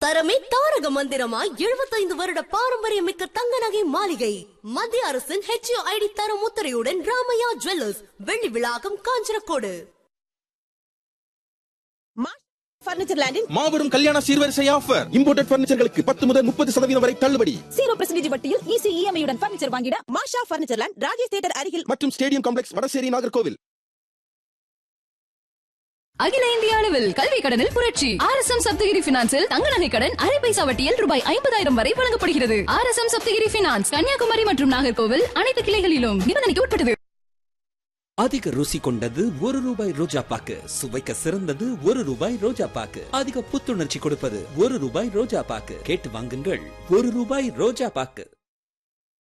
தரமே தாரக மந்திரமாய் 75 வருட பாரம்பரியமிக்க தங்க நகை மாளிகை. மத்திய அரசின் HUID தரம் முத்திரையுடன் ராமையா ஜுவல்லர்ஸ், வெள்ளி விழாக்கம், காஞ்சனக்கோடு. மாபெரும் கல்யாண சீர்வரிசை ஆஃபர். இம்போர்ட்டட் பர்னிச்சர்களுக்கு 10 முதல் 30% வரை தள்ளுபடி. 0% வட்டியில் ஈஸி EMI உடன் பர்னிச்சர் வாங்கிட மாஷா பர்னிச்சர் லேண்ட், ராஜேஷ் தியேட்டர் அருகில் மற்றும் ஸ்டேடியம் காம்ப்ளெக்ஸ், வடசேரி, நாகர்கோவில். அகில இந்திய அளவில் கல்வி கடனில் புரட்சி. RSM சப்தகிரி பினான்சில் தங்க நகை கடன் அரை பைசா வட்டியில் ரூபாய் 50,000 வரை வழங்கப்படுகிறது. RSM சப்தகிரி பினான்ஸ், கன்னியாகுமரி மற்றும் நாகர்கோவில் அனைத்து கிளைகளிலும். நிபந்தனைக்கு உட்பட்டது. அதிக ருசி கொண்டது ₹1 ரோஜா பாக்கு. சுவைக்க சிறந்தது ₹1 ரோஜா பாக்கு. அதிக புத்துணர்ச்சி கொடுப்பது ₹1 ரோஜா பாக்கு. கேட்டு வாங்குங்கள். ₹1 ரோஜா பாக்கு.